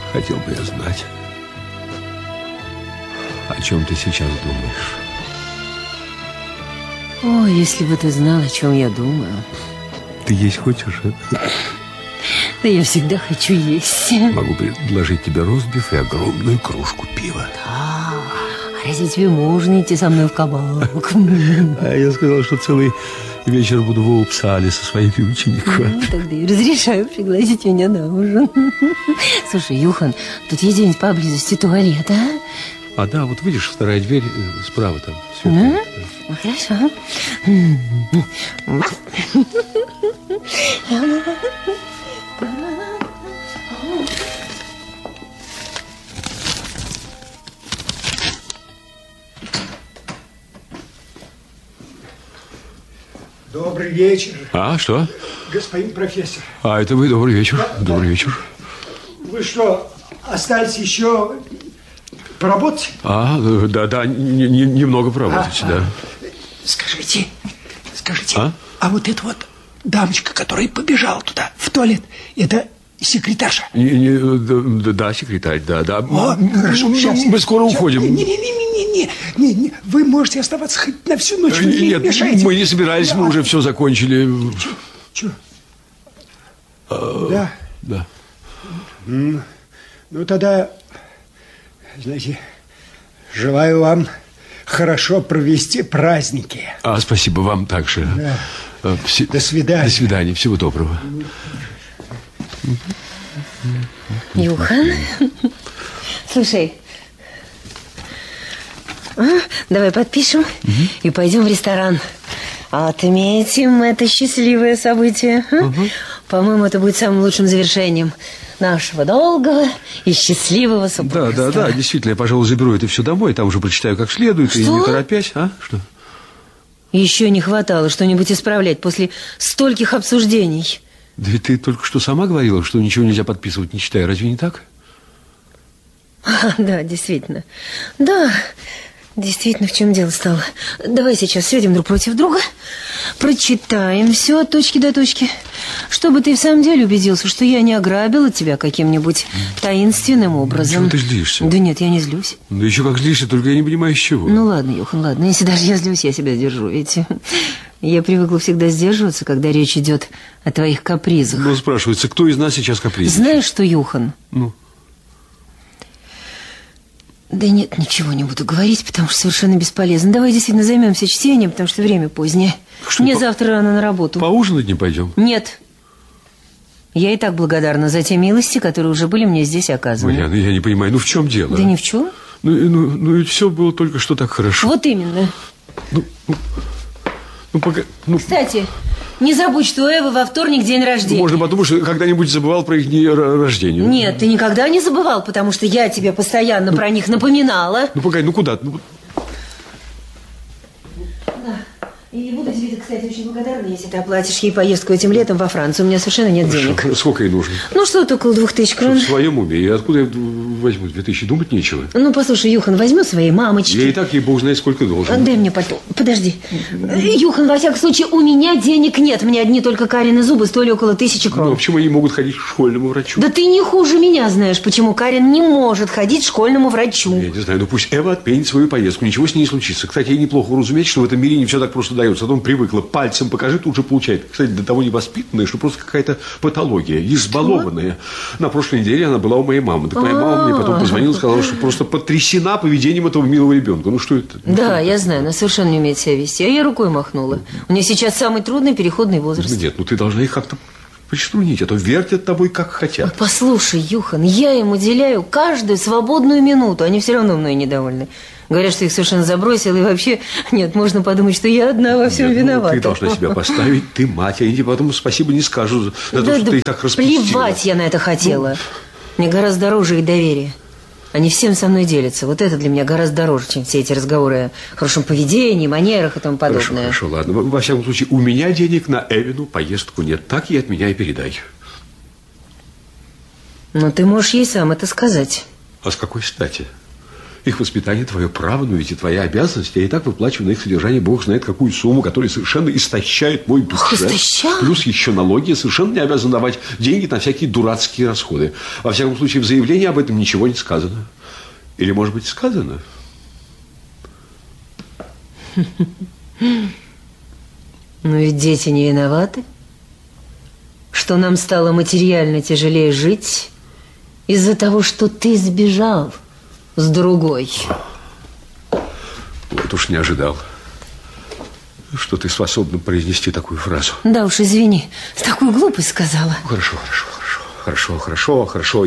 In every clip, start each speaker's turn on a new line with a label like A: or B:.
A: Хотел бы я знать, о чем ты сейчас думаешь.
B: О, если бы ты знал, о чем я думаю.
A: Ты есть хочешь, а?
B: Да я всегда хочу есть.
A: Могу предложить тебе ростбиф и огромную кружку пива.
B: Да. А разве тебе можно идти со мной в кабак?
A: А я сказал, что целый вечер буду в Упсале со своими учениками.
B: Тогда и разрешаю пригласить меня на ужин. Слушай, Юхан, тут есть где-нибудь поблизости туалет, а?
A: А да, вот видишь, вторая дверь справа там.
B: Хорошо.
C: Добрый вечер.
A: А, что?
C: Господин профессор.
A: А, это вы, добрый вечер. Добрый вечер.
C: Вы что, остались еще поработать?
A: А, да, немного поработать, да.
C: Скажите, а вот эта вот дамочка, которая побежала туда, в туалет, это секретарша?
A: Да, секретарь, да.
C: О, хорошо, сейчас.
A: Мы скоро уходим.
C: Не, вы можете оставаться хоть на всю ночь, вы не мешаете.
A: Мы не собирались, мы уже все закончили.
C: Че? Да?
A: Да.
C: Ну, тогда, знаете, желаю вам хорошо провести праздники.
A: А, спасибо вам также.
C: Да. До свидания.
A: До свидания, всего доброго.
B: Юхан, слушай, давай подпишем и пойдем в ресторан. Отметим это счастливое событие. По-моему, это будет самым лучшим завершением нашего долгого и счастливого супружества.
A: Да, действительно, я, пожалуй, заберу это все домой, там уже прочитаю как следует.
B: Что?
A: И не торопясь. А? Что?
B: Еще не хватало что-нибудь исправлять после стольких обсуждений.
A: Да ведь ты только что сама говорила, что ничего нельзя подписывать, не читая. Разве не так?
B: Да, действительно. Да, действительно, в чем дело стало. Давай сейчас сядем друг против друга, прочитаем все от точки до точки, чтобы ты в самом деле убедился, что я не ограбила тебя каким-нибудь таинственным образом.
A: Чего ты злишься?
B: Да нет, я не злюсь.
A: Да еще как злишься, только я не понимаю, с чего.
B: Ну ладно, Юхан, ладно. Если даже я злюсь, я себя сдержу. Ведь я привыкла всегда сдерживаться, когда речь идет о твоих капризах.
A: Ну, спрашивается, кто из нас сейчас капризничает?
B: Знаешь что, Юхан?
A: Ну?
B: Да нет, ничего не буду говорить, потому что совершенно бесполезно. Давай действительно займемся чтением, потому что время позднее.
A: Что,
B: Мне завтра рано на работу.
A: Поужинать не пойдем?
B: Нет. Я и так благодарна за те милости, которые уже были мне здесь оказаны.
A: Марьяна, я не понимаю, ну в чем дело?
B: Да ни в чем.
A: Ну ведь все было только что так хорошо.
B: Вот именно. Кстати, не забудь, что у Эвы во вторник день рождения.
A: Можно подумать, что когда-нибудь забывал про их дни рождения.
B: Нет, ты никогда не забывал, потому что я тебе постоянно про них напоминала.
A: Ну, погоди, куда?
B: И буду тебе, кстати, очень благодарна, если ты оплатишь ей поездку этим летом во Францию. У меня совершенно нет денег.
A: Сколько ей нужно?
B: Ну, что-то около 2000 крон.
A: В своем уме. И откуда я возьму 2000? Думать нечего.
B: Ну, послушай, Юхан, возьму своей мамочки.
A: Я и так ей бог знает, сколько должен.
B: Дай мне пальто. Подожди. Юхан, во всяком случае, у меня денег нет. Мне одни только Карины зубы стоили около 1000 крон.
A: Ну, почему они могут ходить к школьному врачу?
B: Да ты не хуже меня знаешь, почему Карин не может ходить к школьному врачу.
A: Я не знаю, ну пусть Эва отменит свою поездку. Ничего с ней не случится. Кстати, ей неплохо уразуметь, что в этом мире не все так просто дается. А то он привыкла. Пальцем покажи, тут же получает. Кстати, до того невоспитанная, что просто какая-то патология, избалованная. На прошлой неделе она была у моей мамы. Так моя мама мне потом позвонила и сказала, что просто потрясена поведением этого милого ребенка. Ну что это?
B: Да, я знаю, она совершенно не умеет себя вести. А я рукой махнула. У нее сейчас самый трудный переходный возраст.
A: Нет, ну ты должна их как-то приструнить, а то вертят тобой как хотят.
B: Вот послушай, Юхан, я им уделяю каждую свободную минуту. Они все равно мной недовольны. Говорят, что их совершенно забросила, и вообще, нет, можно подумать, что я одна во всем виновата.
A: Ты должна себя поставить, ты мать, они тебе потом спасибо не скажут за то, что ты их так распустила.
B: Плевать я на это хотела. Мне гораздо дороже их доверие. Они всем со мной делятся. Вот это для меня гораздо дороже, чем все эти разговоры о хорошем поведении, манерах и тому подобное.
A: Хорошо, ладно. Во всяком случае, у меня денег на Эвину поездку нет. Так ей от меня и передай.
B: Но ты можешь ей сам это сказать.
A: А с какой стати? Их воспитание твое право, но ведь и твоя обязанность. Я и так выплачиваю на их содержание бог знает какую сумму, которая совершенно истощает мой бюджет.
B: Истощает?
A: Плюс еще налоги. Я совершенно не обязан давать деньги на всякие дурацкие расходы. Во всяком случае, в заявлении об этом ничего не сказано. Или, может быть, сказано?
B: Но ведь дети не виноваты, что нам стало материально тяжелее жить из-за того, что ты сбежал с другой.
A: Вот уж не ожидал, что ты способна произнести такую фразу. Да
B: уж, извини, такую глупость сказала.
A: Хорошо.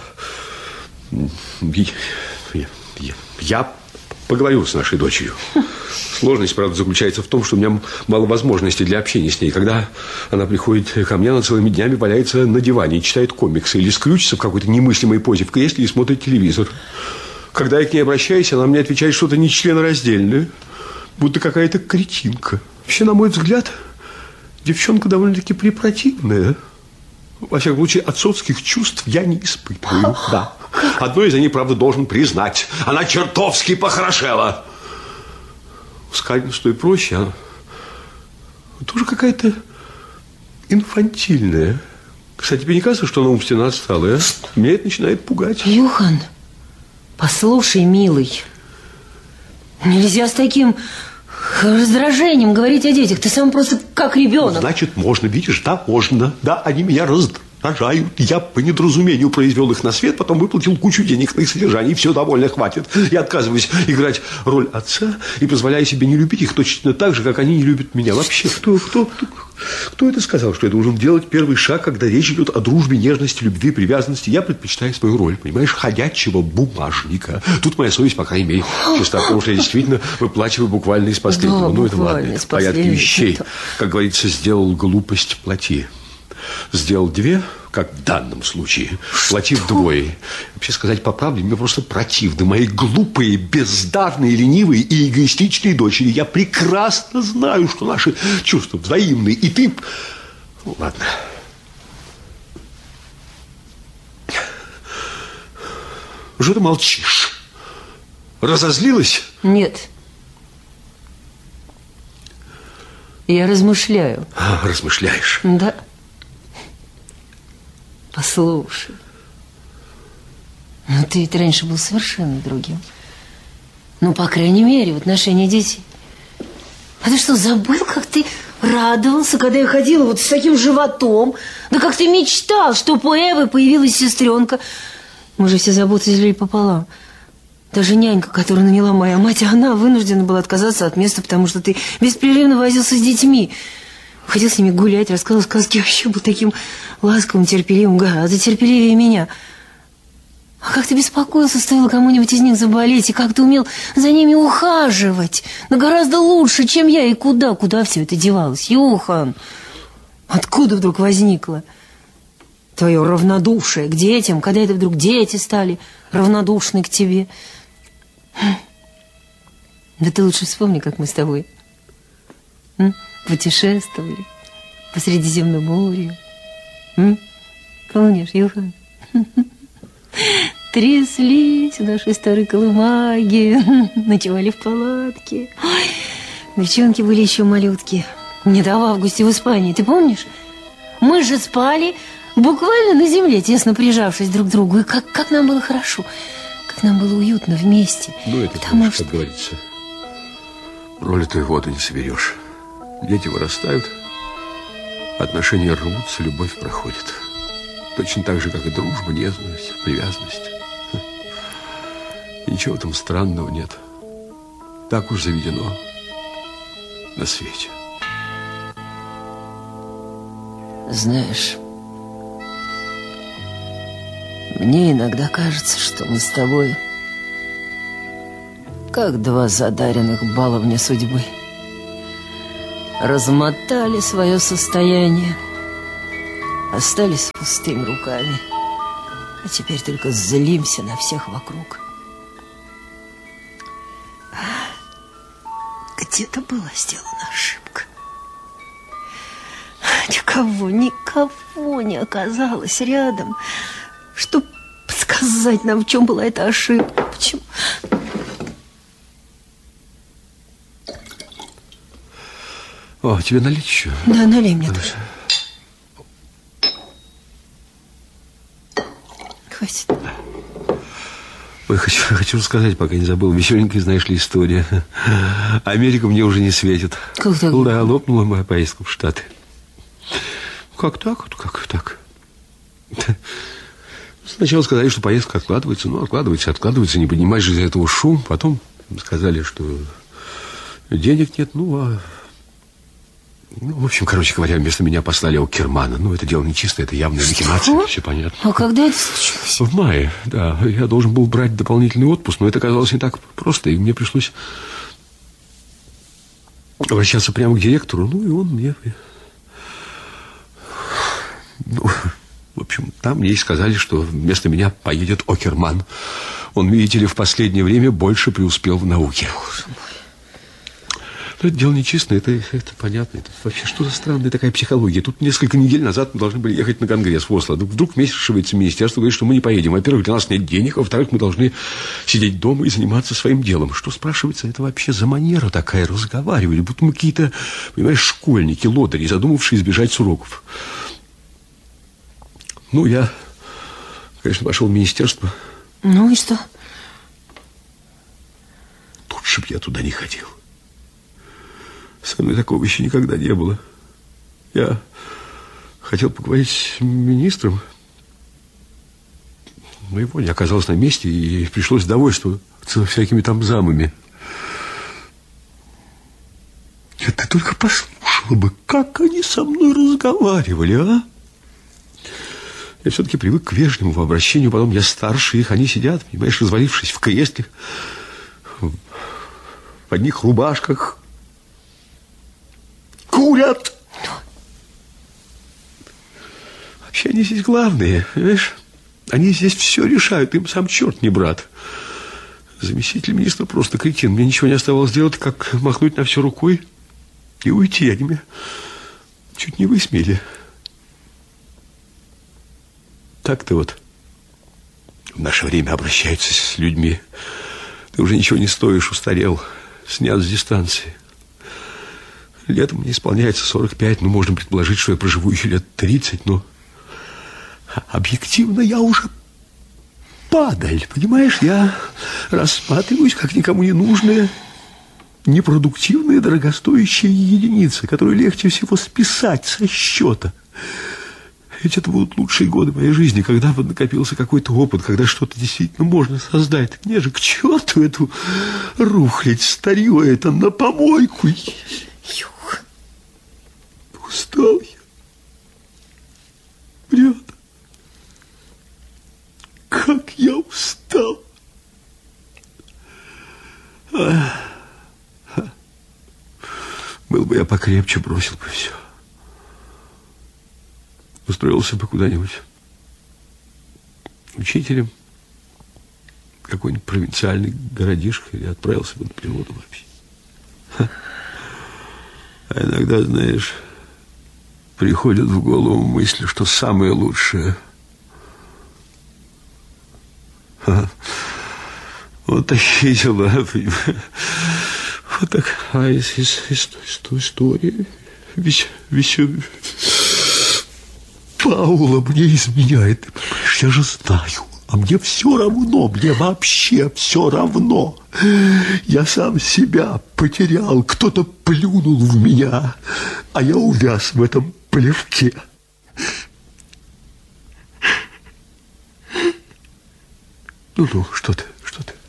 A: Я поговорю с нашей дочерью. Сложность, правда, заключается в том, что у меня мало возможностей для общения с ней. Когда она приходит ко мне, она целыми днями валяется на диване и читает комиксы или скрючится в какой-то немыслимой позе в кресле и смотрит телевизор. Когда я к ней обращаюсь, она мне отвечает что-то нечленораздельное, будто какая-то кретинка. Вообще, на мой взгляд, девчонка довольно-таки препротивная. Во всяком случае, отцовских чувств я не испытываю. Да. Одно из них, правда, должен признать. Она чертовски похорошела. Сказать, что и проще, она тоже какая-то инфантильная. Кстати, тебе не кажется, что она умственно отсталая? Меня это начинает пугать.
B: Юхан, послушай, милый, нельзя с таким раздражением говорить о детях. Ты сам просто как ребенок.
A: Значит, можно, видишь, да, можно. Да, они меня раздражают. Я по недоразумению произвел их на свет, потом выплатил кучу денег на их содержание, и все, довольно, хватит. Я отказываюсь играть роль отца и позволяю себе не любить их точно так же, как они не любят меня. Вообще, кто это сказал, что я должен делать первый шаг, когда речь идет о дружбе, нежности, любви, привязанности? Я предпочитаю свою роль, понимаешь, ходячего бумажника. Тут моя совесть, по крайней мере, чиста, потому что я действительно выплачиваю буквально из последнего.
B: Да,
A: ну, это ладно, в порядке вещей. Как говорится, сделал глупость, плати. Сделал две, как в данном случае, плати вдвое. Вообще сказать по правде, мне просто противны мои глупые, бездарные, ленивые и эгоистичные дочери. Я прекрасно знаю, что наши чувства взаимные. И ты... Ну, ладно. Что ты молчишь? Разозлилась?
B: Нет. Я размышляю.
A: Размышляешь?
B: Да. Послушай, ну ты ведь раньше был совершенно другим. Ну, по крайней мере, в отношении детей. А ты что, забыл, как ты радовался, когда я ходила вот с таким животом? Да как ты мечтал, что у Эвы появилась сестренка. Мы же все заботы делили пополам. Даже нянька, которую наняла моя мать, она вынуждена была отказаться от места, потому что ты беспрерывно возился с детьми. Ходил с ними гулять, рассказывал сказки, вообще был таким ласковым, терпеливым, гораздо терпеливее меня. А как ты беспокоился, стоило кому-нибудь из них заболеть, и как ты умел за ними ухаживать. Да гораздо лучше, чем я, и куда все это девалось, Юхан? Откуда вдруг возникло твое равнодушие к детям, когда это вдруг дети стали равнодушны к тебе? Да ты лучше вспомни, как мы с тобой путешествовали по Средиземному морю. Помнишь, Юхан? Тряслись в нашей старой колымаге, ночевали в палатке. Ой, девчонки были еще малютки. Не до в августе в Испании, ты помнишь? Мы же спали буквально на земле, тесно прижавшись друг к другу. И как нам было хорошо, как нам было уютно вместе.
A: Ну, это, знаешь, как говорится, пролитую воду не соберешь. Дети вырастают, отношения рвутся, любовь проходит. Точно так же, как и дружба, нежность, привязанность. Ничего там странного нет. Так уж заведено на свете.
B: Знаешь, мне иногда кажется, что мы с тобой как два задаренных баловня судьбы. Размотали свое состояние, остались с пустыми руками, а теперь только злимся на всех вокруг. Где-то была сделана ошибка. Никого не оказалось рядом, чтобы подсказать нам, в чем была эта ошибка. Почему?
A: О, тебе налить еще?
B: Да, налей мне тоже. Хватит.
A: Ой, хочу рассказать, пока не забыл. Веселенькая, знаешь ли, история. Америка мне уже не светит.
B: Как так?
A: Да, лопнула моя поездка в Штаты. Как так? Вот как так? Сначала сказали, что поездка откладывается. Ну, откладывается. Не поднимаешь из-за этого шум. Потом сказали, что денег нет. Ну, в общем, короче говоря, вместо меня послали Окермана. Ну, это дело нечистое, это явная махинация. Все понятно.
B: А когда это случилось?
A: В мае, да. Я должен был брать дополнительный отпуск, но это оказалось не так просто, и мне пришлось обращаться прямо к директору. Ну, и он мне... Ну, в общем, там мне и сказали, что вместо меня поедет Окерман. Он, видите ли, в последнее время больше преуспел в науке.
B: Боже мой.
A: Но это дело нечестное, это понятно. Это вообще что за странная такая психология? Тут несколько недель назад мы должны были ехать на конгресс в Осло. Вдруг вмешивается министерство, говорит, что мы не поедем. Во-первых, для нас нет денег, а во-вторых, мы должны сидеть дома и заниматься своим делом. Что, спрашивается, это вообще за манера такая? Разговаривали, будто мы какие-то, понимаешь, школьники, лодыри, задумавшие избежать с уроков. Ну, я, конечно, пошел в министерство.
B: Ну и что?
A: Лучше бы я туда не ходил. Со мной такого еще никогда не было. Я хотел поговорить с министром, но его не оказалось на месте, и пришлось довольствоваться всякими там замами. Ты только послушала бы, как они со мной разговаривали, а? Я все-таки привык к вежливому обращению, потом я старше их, они сидят, понимаешь, развалившись в кресле, в одних рубашках, курят. Вообще они здесь главные, понимаешь? Они здесь все решают, им сам черт не брат. Заместитель министра просто кретин. Мне ничего не оставалось делать, как махнуть на все рукой и уйти. Они меня чуть не высмеяли. Так-то вот в наше время обращаются с людьми. Ты уже ничего не стоишь, устарел, снят с дистанции. Летом мне исполняется 45, ну, можно предположить, что я проживу еще лет 30, но объективно я уже падаль, понимаешь? Я рассматриваюсь как никому не нужная, непродуктивная, дорогостоящая единица, которую легче всего списать со счета. Ведь это будут лучшие годы моей жизни, когда бы накопился какой-то опыт, когда что-то действительно можно создать. Так мне же к черту эту рухлядь, старье это на помойку.
B: Юх.
A: Устал я. Бред. Как я устал. Был бы я покрепче, бросил бы все. Устроился бы куда-нибудь учителем какой-нибудь провинциальный городишко или отправился бы на природу вообще. А иногда, знаешь, приходят в голову мысли, что самое лучшее. Вот такие дела, понимаешь. Вот такая история. Веселая. Паула мне изменяет, ты понимаешь, я же знаю. А мне все равно, мне вообще все равно. Я сам себя потерял, кто-то плюнул в меня, а я увяз в этом плевке. Ну, что ты?